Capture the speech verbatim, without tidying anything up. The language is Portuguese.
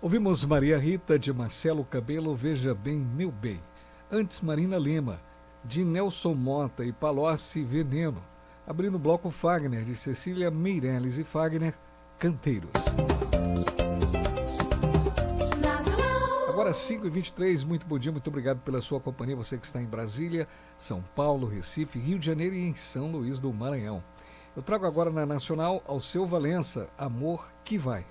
Ouvimos Maria Rita, de Marcelo Cabelo, Veja Bem, Meu Bem. Antes, Marina Lima, de Nelson Mota e Palocci, Veneno. Abrindo o bloco, Fagner, de Cecília Meirelles e Fagner, Canteiros. Agora cinco e vinte e três, muito bom dia, muito obrigado pela sua companhia, você que está em Brasília, São Paulo, Recife, Rio de Janeiro e em São Luís do Maranhão. Eu trago agora na Nacional Alceu Valença, Amor que Vai.